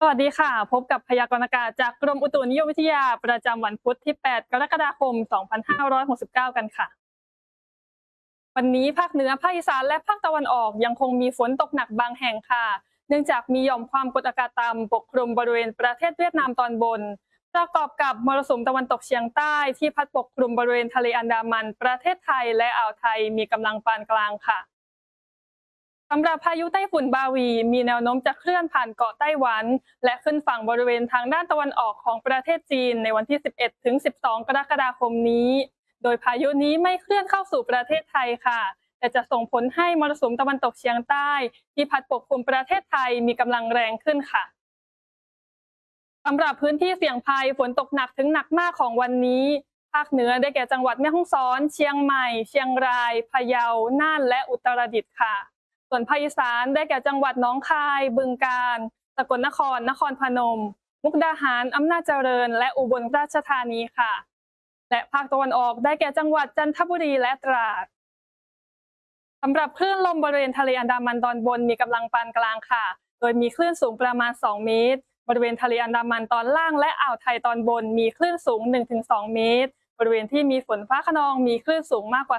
สวัสดีค่ะพบกับพยากรณ์อากาศจากกรมอุตุนิยมวิทยาประจำวันพุธที่ 8 กรกฎาคม 2569 กันค่ะวันนี้ภาคเหนือภาคอีสานและภาคตะวันออกยังคงมีฝนตกหนักบางแห่งค่ะเนื่องจากมีหย่อมความกดอากาศต่ำปกคลุมบริเวณประเทศเวียดนามตอนบนประกอบกับมรสุมตะวันตกเฉียงใต้ที่พัดปกคลุมบริเวณทะเลอันดามันประเทศไทยและอ่าวไทยมีกำลังปานกลางค่ะ สำหรับพายุไต้ฝุ่นบาวีมีแนวโน้มจะเคลื่อนผ่านเกาะไต้หวันและขึ้นฝั่งบริเวณทางด้านตะวันออกของประเทศจีนในวันที่ 11 ถึง 12 กรกฎาคมนี้ โดยพายุนี้ไม่เคลื่อนเข้าสู่ประเทศไทยค่ะ แต่จะส่งผลให้มรสุมตะวันตกเฉียงใต้ที่พัดปกคลุมประเทศไทยมีกำลังแรงขึ้นค่ะสำหรับพื้นที่เสี่ยงภัยฝนตกหนักถึงหนักมากของวันนี้ภาคเหนือได้แก่จังหวัดแม่ฮ่องสอนเชียงใหม่เชียงรายพะเยาน่านและอุตรดิตถ์ค่ะส่วนภาคอีสานได้แก่จังหวัดหนองคายบึงกาฬสกลนครนครพนมมุกดาหารอำนาจเจริญและอุบลราชธานีค่ะและภาคตะวันออกได้แก่จังหวัดจันทบุรีและตราด สำหรับคลื่นลมบริเวณทะเลอันดามันตอนบนมีกำลังปานกลางค่ะ โดยมีคลื่นสูงประมาณ 2 เมตร บริเวณทะเลอันดามันตอนล่างและอ่าวไทยตอนบนมีคลื่นสูง 1-2 เมตร บริเวณที่มีฝนฟ้าคะนองมีคลื่นสูงมากกว่า